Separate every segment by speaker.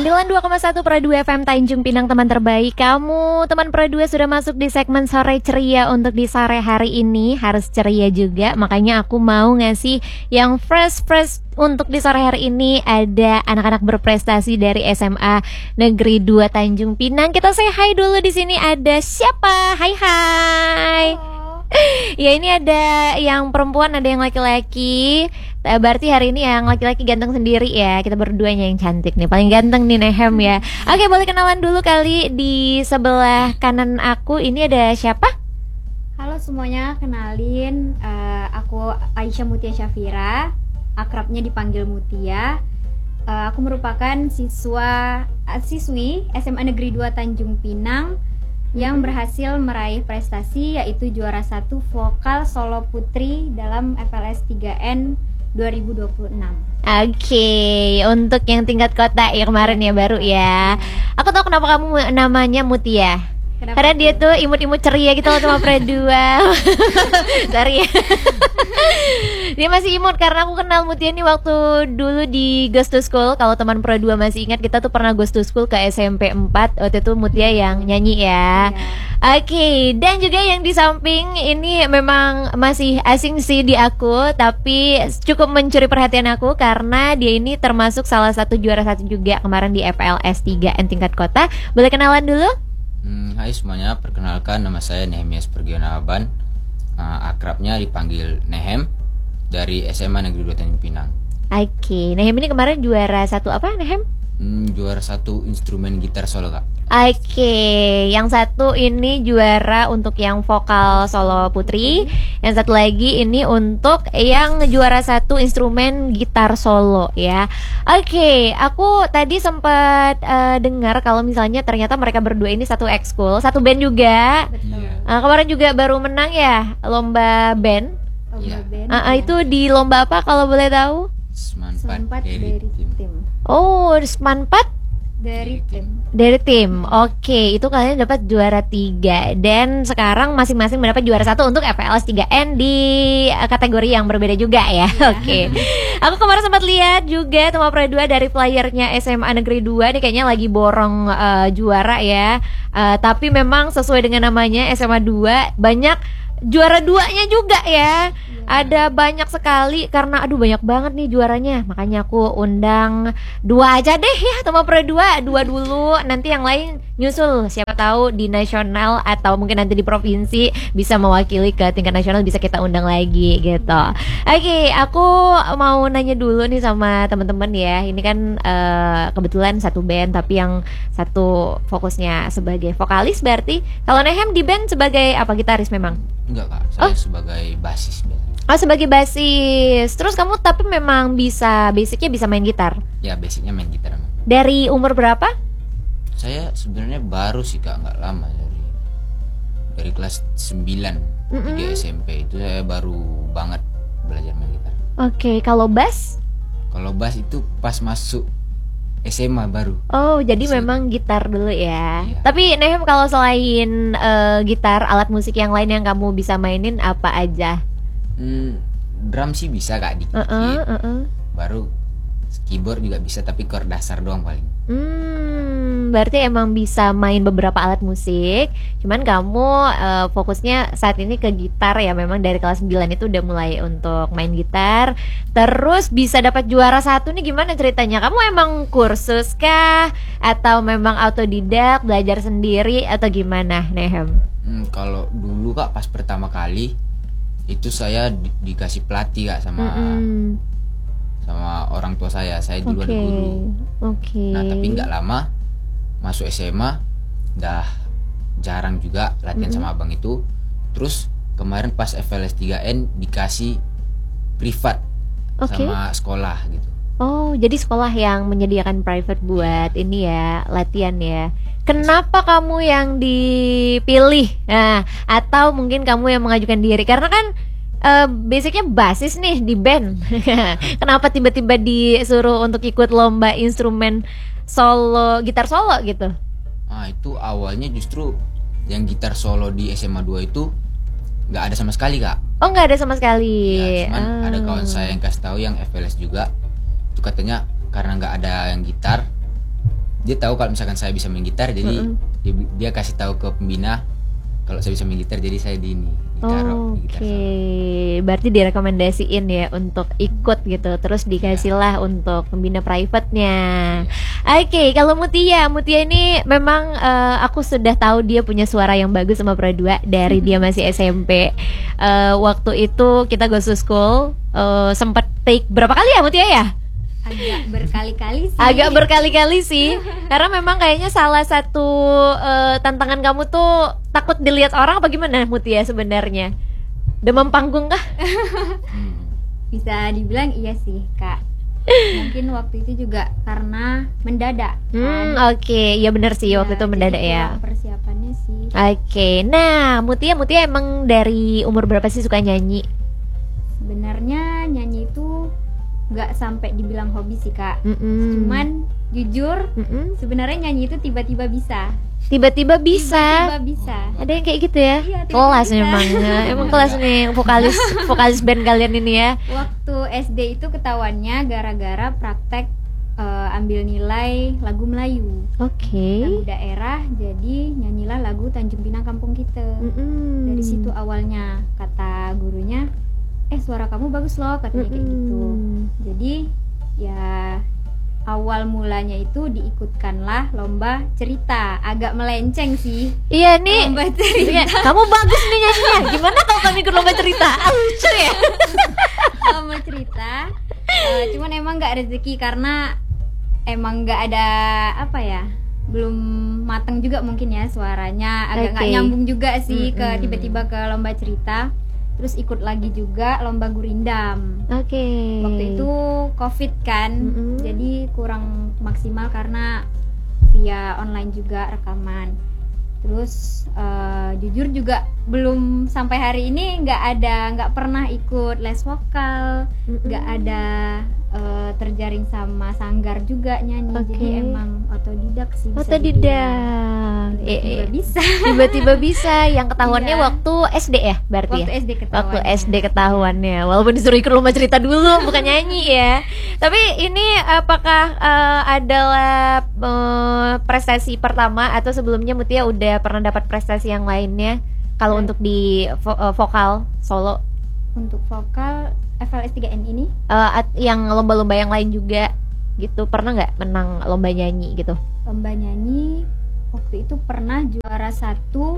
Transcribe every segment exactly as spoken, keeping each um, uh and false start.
Speaker 1: sembilan puluh dua koma satu Pro dua F M Tanjung Pinang, teman terbaik kamu. Teman Pro dua sudah masuk di segmen sore ceria. Untuk di sore hari ini harus ceria juga. Makanya aku mau ngasih yang fresh-fresh untuk di sore hari ini. Ada anak-anak berprestasi dari S M A Negeri dua Tanjung Pinang. Kita say hi dulu. Di sini ada siapa? Hai hai. Ya, ini ada yang perempuan, ada yang laki-laki. Berarti hari ini yang laki-laki ganteng sendiri ya. Kita berduanya yang cantik nih. Paling ganteng nih Nehem ya. Oke, boleh kenalan dulu kali. Di sebelah kanan aku ini ada siapa?
Speaker 2: Halo semuanya, kenalin uh, aku Aisyah Mutia Syafira. Akrabnya dipanggil Mutia. uh, Aku merupakan siswa uh, siswi S M A Negeri dua Tanjung Pinang yang berhasil meraih prestasi, yaitu juara satu vokal solo putri dalam F L S tiga N dua ribu dua puluh enam.
Speaker 1: Oke, okay. Untuk yang tingkat kota ya kemarin ya, baru ya. Aku tahu kenapa kamu namanya Mutia. Kenapa? Karena dia tuh imut-imut ceria gitu loh sama Pro dua. Sorry ya. Dia masih imut karena aku kenal Mutia nih waktu dulu di Ghost to School. Kalau teman Pro dua masih ingat, kita tuh pernah Ghost to School ke S M P empat. Waktu itu Mutia yang nyanyi ya. Oke, okay. Dan juga yang di samping ini memang masih asing sih di aku, tapi cukup mencuri perhatian aku karena dia ini termasuk salah satu juara satu juga kemarin di F L S tiga N tingkat kota. Boleh kenalan dulu?
Speaker 3: Hmm, hai semuanya, perkenalkan nama saya Nehemias Pergionaban. uh, Akrabnya dipanggil Nehem, dari S M A Negeri dua Tanjung Pinang.
Speaker 1: Oke, okay. Nehem ini kemarin juara satu apa Nehem?
Speaker 3: Hmm, juara satu instrumen gitar solo kak.
Speaker 1: Oke, okay. Yang satu ini juara untuk yang vokal solo putri. Yang satu lagi ini untuk yang juara satu instrumen gitar solo ya. Oke, okay. Aku tadi sempat uh, dengar kalau misalnya ternyata mereka berdua ini satu ekskul, satu band juga.
Speaker 2: Betul.
Speaker 1: Uh, kemarin juga baru menang ya lomba band.
Speaker 2: Lomba
Speaker 3: Ya.
Speaker 2: band.
Speaker 1: Uh, uh, itu di lomba apa kalau boleh tahu?
Speaker 3: Semanpat
Speaker 2: dari,
Speaker 3: dari tim.
Speaker 2: tim.
Speaker 1: Oh, Semanpat
Speaker 2: Dari tim.
Speaker 1: dari tim. Oke, okay. Itu kalian dapat juara tiga. Dan sekarang masing-masing mendapat juara satu untuk F L S tiga N di kategori yang berbeda juga ya.
Speaker 2: Yeah.
Speaker 1: Oke. Okay. Aku kemarin sempat lihat juga teman Pro dua dari flyernya S M A Negeri dua. Ini kayaknya lagi borong uh, juara ya. uh, Tapi memang sesuai dengan namanya S M A dua, banyak juara duanya juga ya. Ada banyak sekali karena aduh banyak banget nih juaranya. Makanya aku undang dua aja deh ya, teman Pro dua. Dua dulu, nanti yang lain nyusul. Siapa tahu di nasional atau mungkin nanti di provinsi bisa mewakili ke tingkat nasional, bisa kita undang lagi gitu. Oke, aku mau nanya dulu nih sama teman-teman ya. Ini kan uh, kebetulan satu band, tapi yang satu fokusnya sebagai vokalis berarti. Kalau Nehem di band sebagai apa, gitaris memang?
Speaker 3: Enggak kak, saya
Speaker 1: Oh.
Speaker 3: sebagai basis biasanya.
Speaker 1: Oh, sebagai basis. Terus kamu tapi memang bisa, basicnya bisa main gitar.
Speaker 3: Ya basicnya main gitar emang.
Speaker 1: Dari umur berapa?
Speaker 3: Saya sebenarnya baru sih kak, nggak lama, dari dari kelas sembilan
Speaker 1: Mm-mm.
Speaker 3: di S M P itu saya baru banget belajar main gitar.
Speaker 1: Oke, kalau bass?
Speaker 3: Kalau bass itu pas masuk S M A baru.
Speaker 1: Oh, jadi
Speaker 3: S M A.
Speaker 1: memang gitar dulu ya.
Speaker 3: Iya.
Speaker 1: Tapi Nehem, kalau selain eh, gitar, alat musik yang lain yang kamu bisa mainin apa aja?
Speaker 3: Hmm, drum sih bisa kak, dikit.
Speaker 1: Uh-uh, uh-uh.
Speaker 3: Baru keyboard juga bisa, tapi chord dasar doang paling.
Speaker 1: Hmm, berarti emang bisa main beberapa alat musik. Cuman kamu eh, fokusnya saat ini ke gitar ya. Memang dari kelas sembilan itu udah mulai untuk main gitar. Terus bisa dapat juara satu nih, gimana ceritanya? Kamu emang kursus kah? Atau memang autodidak, belajar sendiri atau gimana, Nehem?
Speaker 3: Hmm, kalau dulu kak pas pertama kali itu saya di- dikasih pelatih kak sama
Speaker 1: Mm-mm.
Speaker 3: sama orang tua saya. Saya dulu
Speaker 1: Oke,
Speaker 3: ada guru.
Speaker 1: oke.
Speaker 3: Nah tapi nggak lama masuk S M A dah jarang juga latihan
Speaker 1: Mm-mm.
Speaker 3: sama abang itu. Terus kemarin pas F L S tiga N dikasih privat
Speaker 1: Oke.
Speaker 3: sama sekolah gitu.
Speaker 1: Oh, jadi sekolah yang menyediakan private buat ini ya, latihan ya. Kenapa kamu yang dipilih? Nah, atau mungkin kamu yang mengajukan diri? Karena kan eh, basicnya basis nih di band. Kenapa tiba-tiba disuruh untuk ikut lomba instrumen solo, gitar solo gitu?
Speaker 3: Nah itu awalnya justru yang gitar solo di S M A dua itu nggak ada sama sekali kak.
Speaker 1: Oh, nggak ada sama sekali.
Speaker 3: Ya, cuman
Speaker 1: Ah.
Speaker 3: ada kawan saya yang kasih tahu yang F L S juga, itu katanya karena nggak ada yang gitar, dia tahu kalau misalkan saya bisa main gitar, jadi
Speaker 1: Mm-mm.
Speaker 3: dia, dia kasih tahu ke pembina kalau saya bisa main gitar, jadi saya di ini ditaruh di
Speaker 1: Oke,
Speaker 3: gitar solo.
Speaker 1: berarti direkomendasiin ya untuk ikut gitu, terus dikasih lah untuk pembina private-nya. Oke, kalau Mutia, Mutia ini memang eh, aku sudah tahu dia punya suara yang bagus sama Pro dua dari dia masih S M P. Eh, waktu itu kita go to school, eh, sempat take berapa kali ya Mutia ya?
Speaker 2: Agak berkali-kali sih.
Speaker 1: Agak berkali-kali sih, karena memang kayaknya salah satu eh, tantangan kamu tuh takut dilihat orang apa gimana Mutia sebenarnya? Demam panggung kah?
Speaker 3: Hmm.
Speaker 2: Bisa dibilang iya sih kak. Mungkin waktu itu juga karena mendadak
Speaker 1: Hmm,
Speaker 2: kan.
Speaker 1: oke, ya benar sih waktu itu
Speaker 2: jadi
Speaker 1: mendadak ya.
Speaker 2: kurang persiapannya sih.
Speaker 1: Oke, nah Mutia, Mutia emang dari umur berapa sih suka nyanyi?
Speaker 2: Sebenarnya nyanyi itu nggak sampai dibilang hobi sih kak.
Speaker 1: Mm-mm.
Speaker 2: Cuman jujur
Speaker 1: Mm-mm.
Speaker 2: sebenarnya nyanyi itu tiba-tiba bisa.
Speaker 1: Tiba-tiba bisa.
Speaker 2: Tiba-tiba bisa.
Speaker 1: Ada yang kayak gitu ya?
Speaker 2: Iya, tiba-tiba
Speaker 1: Kelas
Speaker 2: bisa.
Speaker 1: memang, Nah, emang kelas nih vokalis vokalis band kalian ini ya.
Speaker 2: Waktu S D itu ketahuannya gara-gara praktek eh, ambil nilai lagu Melayu.
Speaker 1: Oke.
Speaker 2: Lagu daerah, jadi nyanyilah lagu Tanjung Pinang kampung kita.
Speaker 1: Mm-mm.
Speaker 2: Dari situ awalnya kata gurunya, eh suara kamu bagus loh, katanya kayak gitu.
Speaker 1: Mm-mm.
Speaker 2: Jadi ya awal mulanya itu diikutkanlah lomba cerita. Agak melenceng sih
Speaker 1: Iya nih.
Speaker 2: lomba cerita.
Speaker 1: Iya, kamu bagus nih nyanyinya. Gimana kalau kamu ikut lomba cerita? Ah, lucu ya.
Speaker 2: Lomba cerita. Eh, cuman emang nggak rezeki karena emang nggak ada apa ya, belum mateng juga mungkin ya suaranya, agak nggak
Speaker 1: Oke.
Speaker 2: nyambung juga sih ke
Speaker 1: Mm-mm.
Speaker 2: tiba-tiba ke lomba cerita. Terus ikut lagi juga lomba gurindam.
Speaker 1: Oke.
Speaker 2: Waktu itu covid kan,
Speaker 1: Mm-mm.
Speaker 2: jadi kurang maksimal karena via online juga rekaman. Terus eh, jujur juga belum sampai hari ini nggak ada, nggak pernah ikut les vokal,
Speaker 1: Mm-mm.
Speaker 2: nggak ada eh, terjaring sama sanggar juga nyanyi.
Speaker 1: Oke.
Speaker 2: Jadi emang otodidak sih. bisa
Speaker 1: Otodidak.
Speaker 2: dibilang.
Speaker 1: Eh,
Speaker 2: Tiba-tiba
Speaker 1: eh.
Speaker 2: bisa.
Speaker 1: Tiba-tiba bisa. Yang ketahuannya
Speaker 2: Iya.
Speaker 1: waktu S D ya, berarti
Speaker 2: Waktu
Speaker 1: ya.
Speaker 2: S D ketahuan.
Speaker 1: Waktu S D ketahuannya, walaupun disuruh ikut lomba cerita dulu, bukan nyanyi ya. Tapi ini apakah eh, adalah eh, prestasi pertama atau sebelumnya Mutia udah pernah dapat prestasi yang lainnya? Kalau
Speaker 2: Ya.
Speaker 1: untuk di vo- eh, vokal solo,
Speaker 2: Untuk vokal F L S tiga N ini
Speaker 1: eh, at- yang lomba-lomba yang lain juga gitu, pernah nggak menang lomba nyanyi gitu?
Speaker 2: lomba nyanyi waktu itu pernah juara satu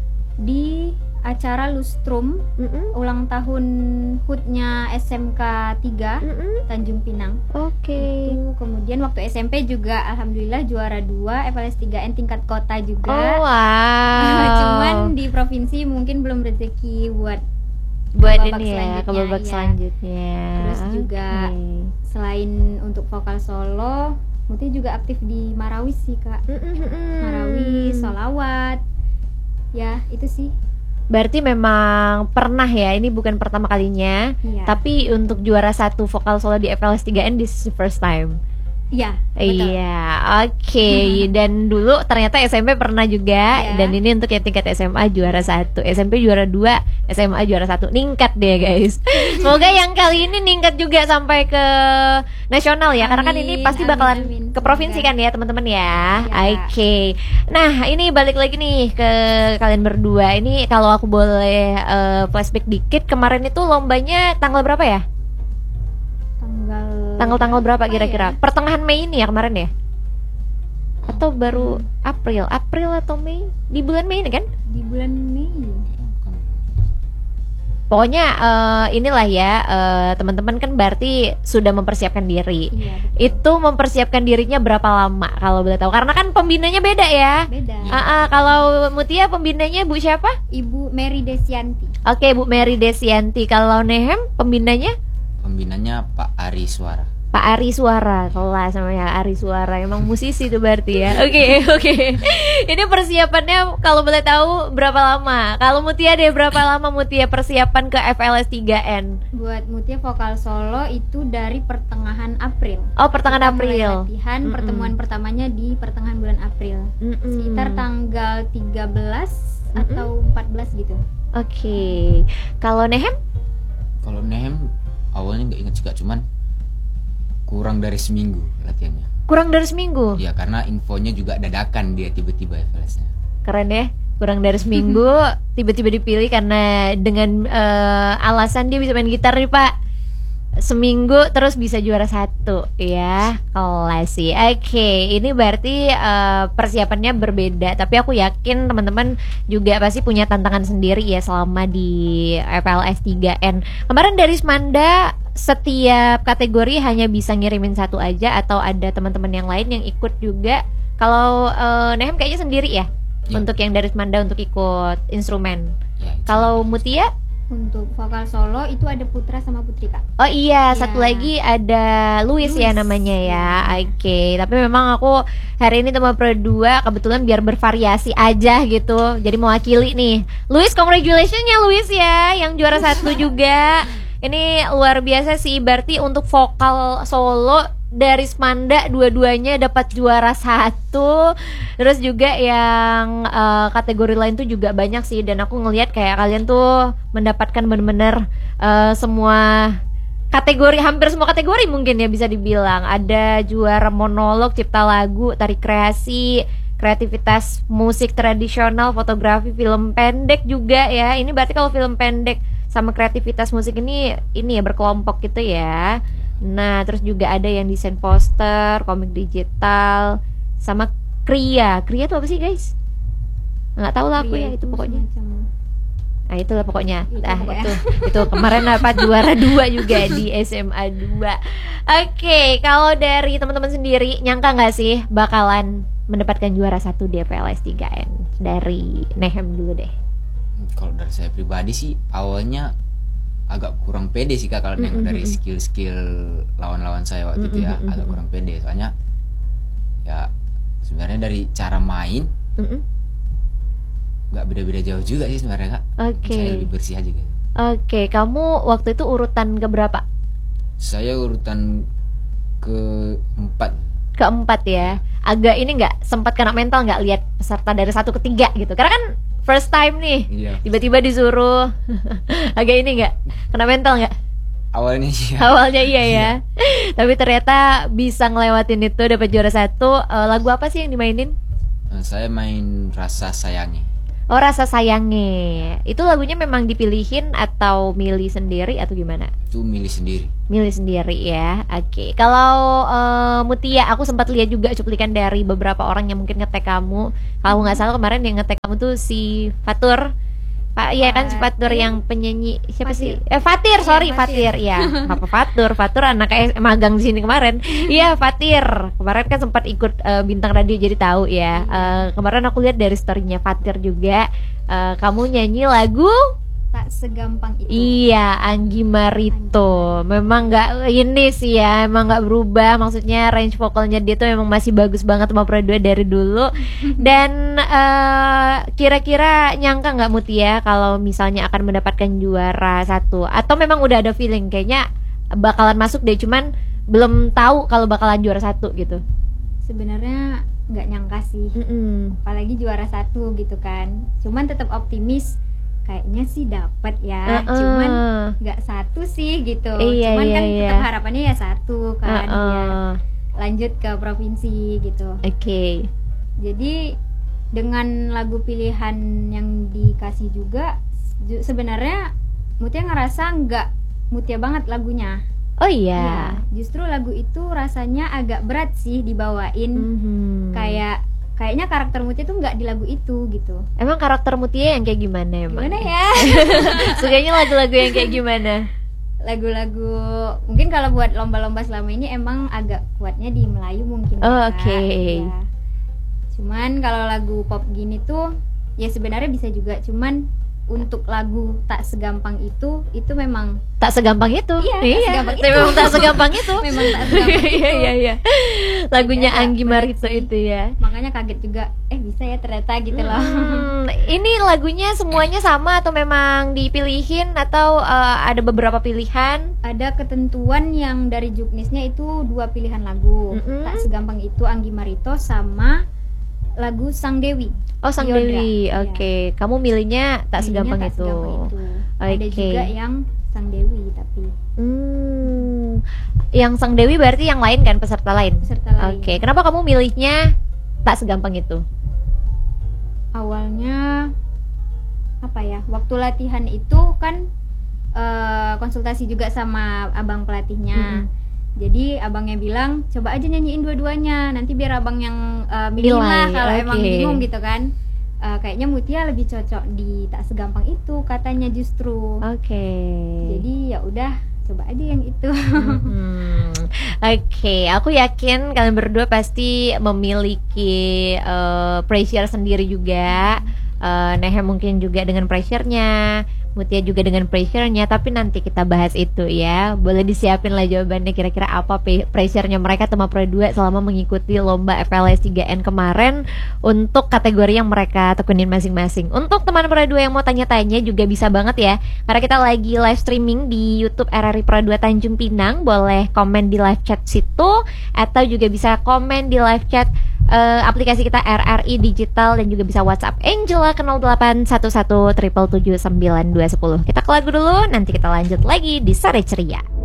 Speaker 2: di acara Lustrum
Speaker 1: Mm-mm.
Speaker 2: ulang tahun H U T-nya S M K tiga
Speaker 1: Mm-mm.
Speaker 2: Tanjung Pinang.
Speaker 1: Oke.
Speaker 2: Itu kemudian waktu S M P juga alhamdulillah juara dua F L S tiga N tingkat kota
Speaker 1: Oh
Speaker 2: juga.
Speaker 1: wow.
Speaker 2: Cuman di provinsi mungkin belum rezeki buat
Speaker 1: buat
Speaker 2: babak
Speaker 1: ini ya, ke
Speaker 2: selanjutnya,
Speaker 1: babak
Speaker 2: iya.
Speaker 1: selanjutnya.
Speaker 2: Terus juga-
Speaker 1: Oke.
Speaker 2: selain untuk vokal solo, Muti juga aktif di Marawis sih kak.
Speaker 1: Mm-mm-mm.
Speaker 2: Marawis, solawat. Ya itu sih.
Speaker 1: Berarti memang pernah ya, ini bukan pertama kalinya,
Speaker 2: Iya.
Speaker 1: tapi untuk juara satu vokal solo di F L S tiga N this is the first time.
Speaker 2: Iya. betul.
Speaker 1: Iya, oke. Dan dulu ternyata S M P pernah juga,
Speaker 2: Iya.
Speaker 1: dan ini untuk yang tingkat S M A juara satu, S M P juara dua, S M A juara satu, ningkat deh guys. Semoga yang kali ini ningkat juga sampai ke nasional ya, karena kan ini
Speaker 2: Amin,
Speaker 1: pasti
Speaker 2: amin,
Speaker 1: bakalan
Speaker 2: amin.
Speaker 1: ke provinsi
Speaker 2: Semoga.
Speaker 1: kan ya teman-teman ya.
Speaker 2: Iya.
Speaker 1: Oke. Nah ini balik lagi nih ke kalian berdua. Ini kalau aku boleh eh, flashback dikit, kemarin itu lombanya tanggal berapa ya?
Speaker 2: Tanggal
Speaker 1: Tanggal-tanggal berapa
Speaker 2: apa
Speaker 1: kira-kira?
Speaker 2: ya?
Speaker 1: Pertengahan Mei ini ya kemarin ya? Atau baru April? April atau Mei? Di bulan Mei ini kan?
Speaker 2: Di bulan Mei.
Speaker 1: Pokoknya eh, inilah ya, eh, teman-teman kan berarti sudah mempersiapkan diri.
Speaker 2: Iya. betul.
Speaker 1: Itu mempersiapkan dirinya berapa lama kalau boleh tahu? Karena kan pembinanya beda ya.
Speaker 2: Beda.
Speaker 1: Ah, ah, kalau Mutia pembinanya Bu siapa?
Speaker 2: Ibu Mary Desianti.
Speaker 1: Oke, Bu Mary Desianti. Kalau Nehem pembinanya
Speaker 3: Pembinanya Pak Ari Suara.
Speaker 1: Pak Ari Suara, kelas namanya Ari Suara, emang musisi tuh berarti ya. Oke, oke. Ini persiapannya kalau boleh tahu berapa lama? Kalau Mutia deh, berapa lama Mutia persiapan ke F L S tiga N?
Speaker 2: Buat Mutia vokal solo itu dari pertengahan April.
Speaker 1: Oh, pertengahan
Speaker 2: Kita mulai
Speaker 1: April.
Speaker 2: Latihan
Speaker 1: Mm-mm.
Speaker 2: pertemuan pertamanya di pertengahan bulan April.
Speaker 1: Mm-mm.
Speaker 2: Sekitar tanggal tiga belas
Speaker 1: Mm-mm.
Speaker 2: atau empat belas gitu.
Speaker 1: Oke. Kalau Nehem?
Speaker 3: Kalau Nehem awalnya nggak inget juga, cuman kurang dari seminggu latihannya.
Speaker 1: Kurang dari seminggu.
Speaker 3: Ya karena infonya juga dadakan dia tiba-tiba F L S-nya.
Speaker 1: Keren ya. Kurang dari seminggu tiba-tiba dipilih karena dengan uh, alasan dia bisa main gitar nih Pak. Seminggu terus bisa juara satu ya, kelas sih. Oke, ini berarti uh, persiapannya berbeda. Tapi aku yakin teman-teman juga pasti punya tantangan sendiri ya selama di F L S tiga N. Kemarin dari Smanda setiap kategori hanya bisa ngirimin satu aja atau ada teman-teman yang lain yang ikut juga? Kalau uh, Nehem kayaknya sendiri ya, ya untuk yang dari Smanda untuk ikut instrumen. Ya, kalau Mutia?
Speaker 2: Untuk vokal solo itu ada Putra sama Putri Kak.
Speaker 1: Oh iya,
Speaker 2: ya.
Speaker 1: Satu lagi ada Luis, Luis. ya namanya ya. Oke, okay. Tapi memang aku hari ini teman Pro dua kebetulan biar bervariasi aja gitu. Jadi mewakili nih. Luis, congratulations ya Luis ya, yang juara satu juga. Ini luar biasa sih, berarti untuk vokal solo dari Smanda dua-duanya dapat juara satu. Terus juga yang uh, kategori lain tuh juga banyak sih. Dan aku ngelihat kayak kalian tuh mendapatkan bener-bener uh, semua kategori, hampir semua kategori mungkin ya bisa dibilang. Ada juara monolog, cipta lagu, tarik kreasi, kreativitas musik tradisional, fotografi, film pendek juga ya. Ini berarti kalau film pendek sama kreativitas musik ini ini ya berkelompok gitu ya. Nah, terus juga ada yang desain poster, komik digital, sama Kria. Kria itu apa sih, guys? Nggak tahu lah aku ya, itu pokoknya. Nah, itulah pokoknya. Itu, ah, pokoknya. itu itu kemarin dapat juara dua juga di S M A dua. Oke, okay, kalau dari teman-teman sendiri nyangka nggak sih bakalan mendapatkan juara satu di F L S tiga N? Dari Nehem dulu deh.
Speaker 3: Kalau dari saya pribadi sih awalnya agak kurang pede sih Kak kalau nengok mm-hmm. dari skill-skill lawan-lawan saya waktu mm-hmm. itu ya, agak kurang pede soalnya ya sebenarnya dari cara main mm-hmm. nggak beda-beda jauh juga sih sebenarnya Kak. Oke. Okay. Saya lebih bersih aja gitu. Oke,
Speaker 1: okay. Kamu waktu itu urutan keberapa?
Speaker 3: Saya urutan keempat.
Speaker 1: Keempat ya. Agak ini nggak sempat kena mental nggak lihat peserta dari satu ke tiga gitu? Karena kan first time nih, iya. Tiba-tiba disuruh agak ini nggak kena mental nggak?
Speaker 3: Awalnya sih. Ya.
Speaker 1: Awalnya iya ya. Tapi ternyata bisa ngelewatin itu, dapat juara satu. Uh, lagu apa sih yang dimainin?
Speaker 3: Uh, saya main Rasa Sayangi.
Speaker 1: Oh, Rasa Sayangi. Itu lagunya memang dipilihin atau milih sendiri atau gimana?
Speaker 3: Itu milih sendiri. Milih
Speaker 1: sendiri ya. Oke. Okay. Kalau uh, Mutia, aku sempat lihat juga cuplikan dari beberapa orang yang mungkin nge-tag kamu. Kalau nggak salah kemarin yang nge-tag kamu tuh si Fatur. Pak, iya kan si Fatur yang penyanyi siapa Fatir. sih? Eh Fatir, sorry, iya, Fatir. Ya, apa Fatur? Fatur anak eh, magang di sini kemarin. Iya, Fatir. Kemarin kan sempat ikut uh, bintang radio jadi tahu ya. Uh, kemarin aku lihat dari story-nya Fatir juga uh, kamu nyanyi lagu
Speaker 2: Tak Segampang Itu.
Speaker 1: Iya, Anggi Marito. Memang nggak ini sih ya, emang nggak berubah. Maksudnya range vokalnya dia tuh memang masih bagus banget sama Pro dua dari dulu. Dan uh, kira-kira nyangka nggak Mutia kalau misalnya akan mendapatkan juara satu? Atau memang udah ada feeling kayaknya bakalan masuk deh, cuman belum tahu kalau bakalan juara satu gitu?
Speaker 2: Sebenarnya nggak nyangka sih,
Speaker 1: Mm-mm.
Speaker 2: apalagi juara satu gitu kan. Cuman tetap optimis. Kayaknya sih dapat ya, uh-uh. cuman nggak satu sih gitu.
Speaker 1: Iya,
Speaker 2: cuman
Speaker 1: iya,
Speaker 2: kan
Speaker 1: iya.
Speaker 2: tetap harapannya ya satu kan,
Speaker 1: uh-uh.
Speaker 2: ya lanjut ke provinsi gitu.
Speaker 1: Oke. Okay.
Speaker 2: Jadi dengan lagu pilihan yang dikasih juga, ju- sebenarnya Mutia ngerasa nggak Mutia banget lagunya.
Speaker 1: Oh iya.
Speaker 2: Ya, justru lagu itu rasanya agak berat sih dibawain,
Speaker 1: mm-hmm.
Speaker 2: kayak kayaknya karakter Mutia tuh nggak di lagu itu gitu.
Speaker 1: Emang karakter Mutia yang kayak gimana emang?
Speaker 2: Gimana ya?
Speaker 1: Sukanya lagu-lagu yang kayak gimana?
Speaker 2: Lagu-lagu mungkin kalau buat lomba-lomba selama ini emang agak kuatnya di Melayu mungkin.
Speaker 1: Oh, oke. Okay.
Speaker 2: Ya. Cuman kalau lagu pop gini tuh ya sebenarnya bisa juga. Cuman untuk lagu Tak Segampang Itu itu memang
Speaker 1: tak segampang itu.
Speaker 2: Iya,
Speaker 1: iya.
Speaker 2: tak segampang itu.
Speaker 1: Memang tak segampang itu.
Speaker 2: Memang tak segampang itu.
Speaker 1: Iya iya iya. Lagunya
Speaker 2: ya,
Speaker 1: Anggi Marito itu ya.
Speaker 2: Makanya kaget juga, eh bisa ya ternyata gitu loh.
Speaker 1: Hmm, ini lagunya semuanya sama atau memang dipilihin atau uh, ada beberapa pilihan?
Speaker 2: Ada ketentuan yang dari Juknisnya itu dua pilihan lagu.
Speaker 1: Mm-hmm.
Speaker 2: Tak Segampang Itu Anggi Marito sama lagu Sang Dewi.
Speaker 1: Oh, Sang
Speaker 2: Yodra.
Speaker 1: Dewi. Oke. Okay.
Speaker 2: Ya.
Speaker 1: Kamu milihnya Tak Segampang
Speaker 2: tak
Speaker 1: itu.
Speaker 2: Segampang itu.
Speaker 1: Okay.
Speaker 2: Ada juga yang Sang Dewi tapi.
Speaker 1: Hmm. yang Sang Dewi berarti yang lain kan, peserta lain.
Speaker 2: Peserta lain.
Speaker 1: Oke, kenapa kamu milihnya tak segampang itu?
Speaker 2: Awalnya apa ya? Waktu latihan itu kan eh, konsultasi juga sama abang pelatihnya.
Speaker 1: Mm-mm.
Speaker 2: Jadi abangnya bilang coba aja nyanyiin dua-duanya, nanti biar abang yang uh, milih lah
Speaker 1: Nilai,
Speaker 2: kalau
Speaker 1: oke.
Speaker 2: emang bingung gitu kan. Uh, kayaknya Mutia lebih cocok di tak segampang itu katanya justru.
Speaker 1: Oke.
Speaker 2: Jadi ya udah coba aja yang itu.
Speaker 1: Hmm, Oke, aku yakin kalian berdua pasti memiliki eh, pressure sendiri juga. Eh, Nehe mungkin juga dengan pressure-nya, Mutia juga dengan pressure-nya. Tapi nanti kita bahas itu ya. Boleh disiapin lah jawabannya kira-kira apa pe- pressure-nya mereka Tema Pro dua selama mengikuti lomba F L S tiga N kemarin untuk kategori yang mereka tekunin masing-masing. Untuk teman Pro dua yang mau tanya-tanya juga bisa banget ya, karena kita lagi live streaming di YouTube R R I Pro dua Tanjung Pinang. Boleh komen di live chat situ, atau juga bisa komen di live chat eh, aplikasi kita R R I Digital, dan juga bisa WhatsApp Angela ke nol delapan satu satu tujuh tujuh sembilan dua satu nol. Kita ke lagu dulu, nanti kita lanjut lagi di Sore Ceria.